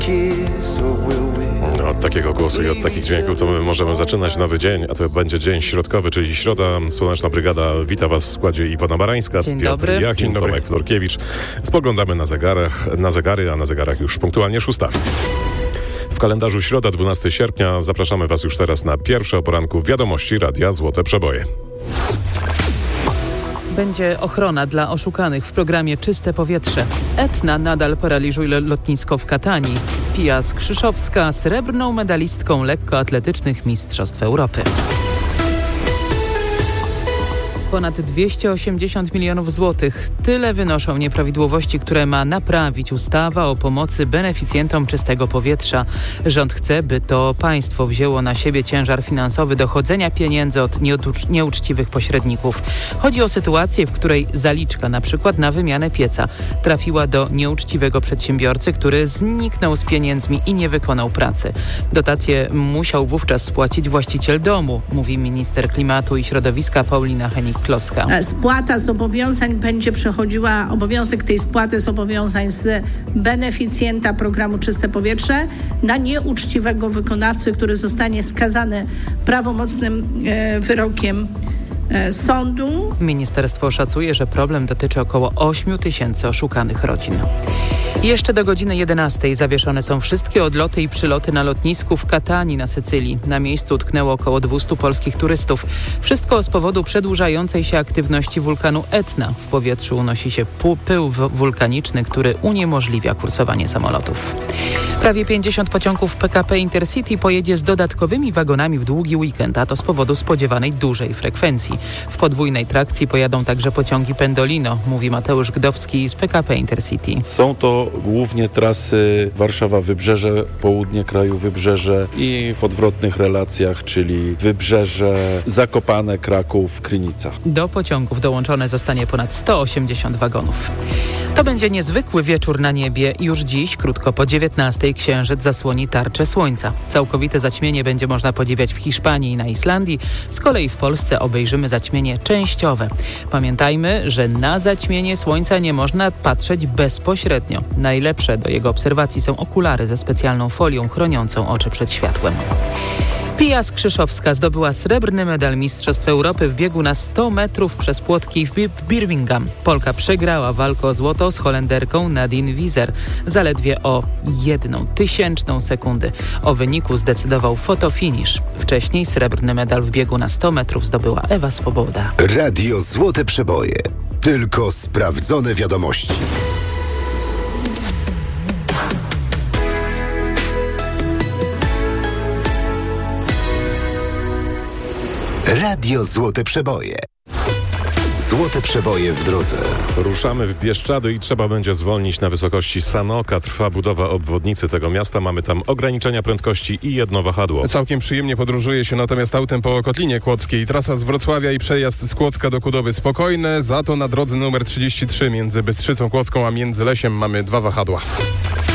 Od takiego głosu i od takich dźwięków to my możemy zaczynać nowy dzień, a to będzie dzień środkowy, czyli środa. Słoneczna Brygada wita Was w składzie Iwona Barańska, Dzień Piotr dobry. Jakim, Tomek Florkiewicz. Spoglądamy na zegary, a na zegarach już punktualnie 6. W kalendarzu środa, 12 sierpnia. Zapraszamy Was już teraz na pierwsze o poranku wiadomości Radia Złote Przeboje. Będzie ochrona dla oszukanych w programie Czyste Powietrze. Etna nadal paraliżuje lotnisko w Katanii. Pia Skrzyszowska srebrną medalistką lekkoatletycznych Mistrzostw Europy. Ponad 280 milionów złotych. Tyle wynoszą nieprawidłowości, które ma naprawić ustawa o pomocy beneficjentom czystego powietrza. Rząd chce, by to państwo wzięło na siebie ciężar finansowy dochodzenia pieniędzy od nieuczciwych pośredników. Chodzi o sytuację, w której zaliczka, na przykład na wymianę pieca, trafiła do nieuczciwego przedsiębiorcy, który zniknął z pieniędzmi i nie wykonał pracy. Dotację musiał wówczas spłacić właściciel domu, mówi minister klimatu i środowiska Paulina Hennig-Kloska. Spłata zobowiązań będzie przechodziła, obowiązek tej spłaty zobowiązań z beneficjenta programu Czyste Powietrze na nieuczciwego wykonawcę, który zostanie skazany prawomocnym wyrokiem sądu. Ministerstwo szacuje, że problem dotyczy około 8 tysięcy oszukanych rodzin. Jeszcze do godziny 11 zawieszone są wszystkie odloty i przyloty na lotnisku w Katanii na Sycylii. Na miejscu utknęło około 200 polskich turystów. Wszystko z powodu przedłużającej się aktywności wulkanu Etna. W powietrzu unosi się pył wulkaniczny, który uniemożliwia kursowanie samolotów. Prawie 50 pociągów PKP Intercity pojedzie z dodatkowymi wagonami w długi weekend, a to z powodu spodziewanej dużej frekwencji. W podwójnej trakcji pojadą także pociągi Pendolino, mówi Mateusz Gdowski z PKP Intercity. Są to głównie trasy Warszawa-Wybrzeże, południe kraju Wybrzeże i w odwrotnych relacjach, czyli Wybrzeże, Zakopane, Kraków, Krynica. Do pociągów dołączone zostanie ponad 180 wagonów. To będzie niezwykły wieczór na niebie. Już dziś, krótko po 19:00, księżyc zasłoni tarczę słońca. Całkowite zaćmienie będzie można podziwiać w Hiszpanii i na Islandii. Z kolei w Polsce obejrzymy zaćmienie częściowe. Pamiętajmy, że na zaćmienie słońca nie można patrzeć bezpośrednio. Najlepsze do jego obserwacji są okulary ze specjalną folią chroniącą oczy przed światłem. Pia Skrzyszowska zdobyła srebrny medal Mistrzostw Europy w biegu na 100 metrów przez płotki w Birmingham. Polka przegrała walkę o złoto z Holenderką Nadine Wieser zaledwie o 0,01 sekundy. O wyniku zdecydował fotofinisz. Wcześniej srebrny medal w biegu na 100 metrów zdobyła Ewa Swoboda. Radio Złote Przeboje. Tylko sprawdzone wiadomości. Radio Złote Przeboje. Złote Przeboje w drodze. Ruszamy w Bieszczady i trzeba będzie zwolnić na wysokości Sanoka. Trwa budowa obwodnicy tego miasta. Mamy tam ograniczenia prędkości i jedno wahadło. Całkiem przyjemnie podróżuje się natomiast autem po Kotlinie Kłodzkiej. Trasa z Wrocławia i przejazd z Kłodzka do Kudowy spokojne. Za to na drodze numer 33 między Bystrzycą Kłodzką a Międzylesiem mamy 2 wahadła.